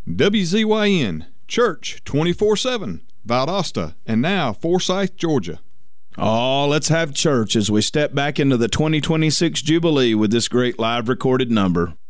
WZYN, Church 24/7, Valdosta, and now Forsyth, Georgia. Oh, let's have church as we step back into the 2026 Jubilee with this great live recorded number.